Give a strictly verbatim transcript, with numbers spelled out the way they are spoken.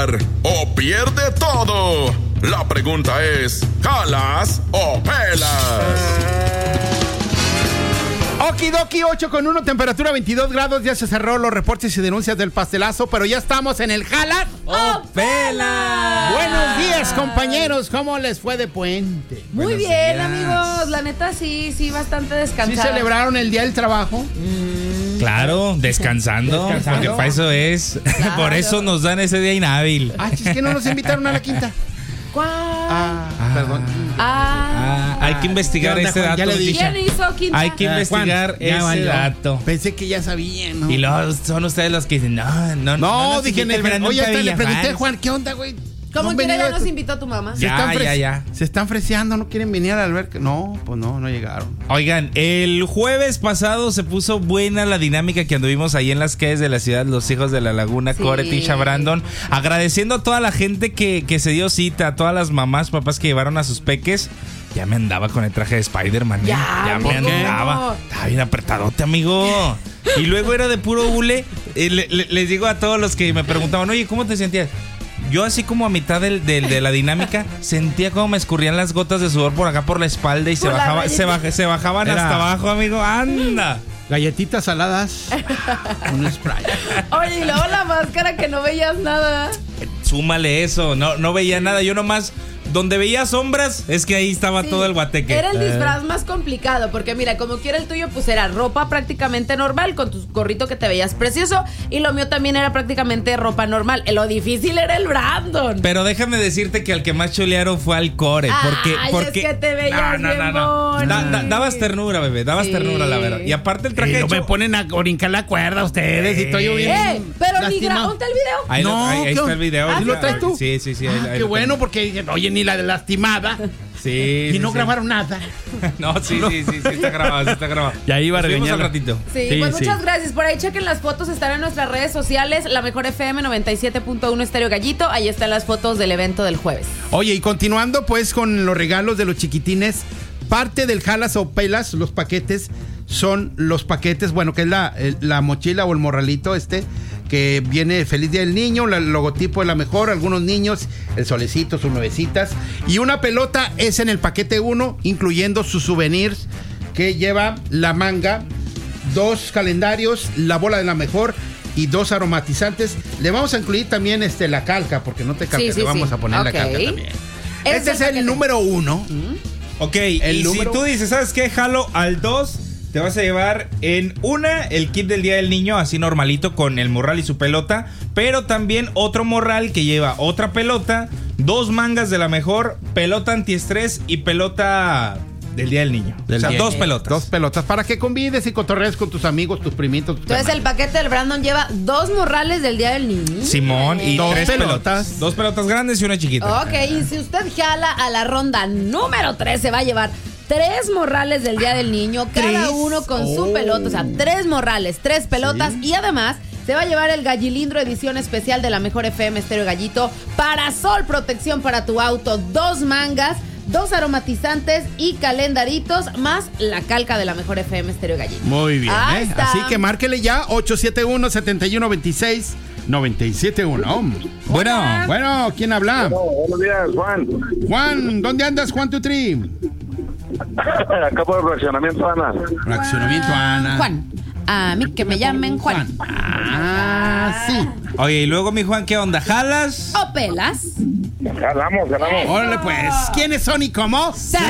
¿O pierde todo? La pregunta es, ¿jalas o pelas? Okidoki, ocho con uno, temperatura veintidós grados. Ya se cerró los reportes y denuncias del pastelazo, pero ya estamos en el Jalas ¡Oh, pela! Buenos días, compañeros. ¿Cómo les fue de puente? Muy Buenos bien, días. amigos. La neta, sí, sí, bastante descansada. ¿Sí celebraron el Día del Trabajo? Mm. Claro, descansando, Descansando. porque para eso es. Claro. Por eso nos dan ese día inhábil. Ah, es que no nos invitaron a la quinta. ¿Cuál? Ah, Ah. perdón. Ah. Ah, hay que investigar ¿Qué onda, este Juan? dato. Ya le dije. ¿Quién hizo quinta? Hay que Ah, investigar Juan, ya ese valió. dato. Pensé que ya sabían, ¿no? Y luego son ustedes los que dicen, no, no, No, nos dije, invita el ne- verano, oye, nunca hasta le veía pregunté a Juan. Juan, ¿qué onda, güey? Como ¿No quiera, venido ya nos de- invitó tu mamá. Se Ya, están fres- ya, ya. Se están freseando, no quieren venir al alberca. No, pues no, no llegaron. Oigan, el jueves pasado se puso buena la dinámica que anduvimos ahí en las calles de la ciudad, los hijos de la laguna, Sí. Core, Tisha, Brandon, agradeciendo a toda la gente que, que se dio cita, a todas las mamás, papás que llevaron a sus peques. Ya me andaba con el traje de Spider-Man. ¿eh? Ya, ya me amigo. andaba. Estaba bien apretadote, amigo. Y luego era de puro hule. Eh, le- le- les digo a todos los que me preguntaban, oye, ¿cómo te sentías? Yo así como a mitad del, del- de la dinámica sentía como me escurrían las gotas de sudor por acá por la espalda y se, Por la bajaba, se, rayita. baj- se bajaban Era- hasta abajo, amigo. ¡Anda! Galletitas saladas, un spray. Oye, y luego la máscara que no veías nada. Súmale eso. No, no veía nada. Yo nomás, donde veía sombras, es que ahí estaba Sí, todo el guateque. Era el disfraz más complicado, porque mira, como quiera el tuyo, pues era ropa prácticamente normal, con tu gorrito que te veías precioso, y lo mío también era prácticamente ropa normal. Lo difícil era el Brandon. Pero déjame decirte que al que más cholearon fue al Core. Porque, Ay, porque... es que te veías bien boni. Da- da- dabas ternura, bebé. Dabas Sí. ternura, la verdad. Y aparte el traje Y no hecho- me ponen a brincar la cuerda ustedes y estoy yo bien. ¡Eh! Pero ni lastimado. grabó el video. Ahí, lo- No, ahí- ahí ¿qué está on- el video. Ah, Ahí ¿sí lo está. traes tú? Sí, sí, sí. ahí- Ah, ahí qué lo bueno, tengo. porque dicen, oye, ni la de lastimada. Sí. Y sí, no sí. grabaron nada. No, sí, sí, sí, sí, está grabado, sí está grabado. Ya iba a Nos vemos regañarlo. al ratito. Sí, Sí, pues sí. muchas gracias. Por ahí chequen las fotos, están en nuestras redes sociales. La Mejor F M noventa y siete punto uno Estéreo Gallito. Ahí están las fotos del evento del jueves. Oye, y continuando pues con los regalos de los chiquitines, parte del Jalas o Pelas, los paquetes, son los paquetes, bueno, que es la, el- la mochila o el morralito este, que viene Feliz Día del Niño, la- el logotipo de La Mejor, algunos niños, el solecito, sus nuevecitas, y una pelota es en el paquete uno, incluyendo sus souvenirs, que lleva la manga, dos calendarios, la bola de La Mejor y dos aromatizantes. Le vamos a incluir también este la calca, porque no te calques, Sí, sí, le vamos sí. a poner Ok. la calca también. Ese Este es es el el paquete. número uno. Ok, El y número- si tú dices, ¿sabes qué? Jalo al dos, te vas a llevar en una el kit del Día del Niño, así normalito, con el morral y su pelota, pero también otro morral que lleva otra pelota, dos mangas de La Mejor, pelota antiestrés y pelota del Día del Niño. Del o sea, día. dos pelotas. Dos pelotas para que convives y cotorrees con tus amigos, tus primitos. tus Entonces el hermanos. paquete del Brandon lleva dos morrales del Día del Niño. Simón y Dos tres pelotas. pelotas. Dos pelotas grandes y una chiquita. Ok, y si usted jala a la ronda número tres, se va a llevar tres morrales del Día del Niño, cada ¿Tres? uno con su Oh. pelota, o sea, tres morrales, tres pelotas, y además se va a llevar el Gallilindro edición especial de La Mejor F M Estéreo Gallito, parasol, protección para tu auto, dos mangas, dos aromatizantes y calendaritos, más la calca de La Mejor F M Estéreo Gallito. Muy bien, Ahí ¿eh? está. Así que márquele ya ocho siete uno, siete uno dos seis, nueve siete uno. Bueno, Bueno, ¿quién habla? Buenos días, Juan. Juan, ¿dónde andas, Juan Tutri? Acá por el fraccionamiento, Ana. Fraccionamiento Ana. Juan, a mí que me llamen Juan. Ah, sí. oye, y luego mi Juan, ¿qué onda? ¿Jalas? O pelas. Ganamos, ganamos. Órale, pues. ¿Quiénes son y cómo? ¡Se